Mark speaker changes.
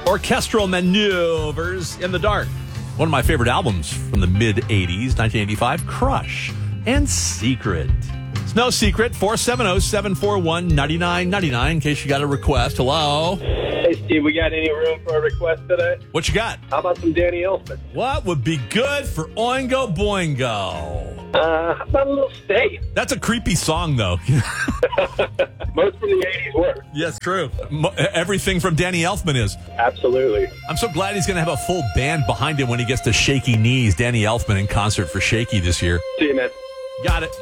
Speaker 1: Orchestral Maneuvers in the Dark. One of my favorite albums from the mid-'80s, 1985, Crush and Secret. It's no secret, 470-741-9999 in case you got a request. Hello?
Speaker 2: Hey, Steve, we got any room for a request today?
Speaker 1: What you got?
Speaker 2: How about some Danny Elfman?
Speaker 1: What would be good for Oingo Boingo?
Speaker 2: How about a little Stay?
Speaker 1: That's a creepy song, though.
Speaker 2: Most from the 80s were.
Speaker 1: Yes, true. Everything from Danny Elfman is.
Speaker 2: Absolutely.
Speaker 1: I'm so glad he's going to have a full band behind him when he gets to Shaky Knees. Danny Elfman in concert for Shaky this year.
Speaker 2: See you, man.
Speaker 1: Got it.